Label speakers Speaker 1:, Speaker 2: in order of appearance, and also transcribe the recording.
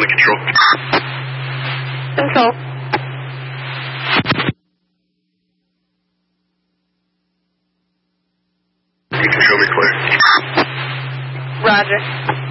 Speaker 1: control.
Speaker 2: Control.
Speaker 1: You can show me clear.
Speaker 2: Roger.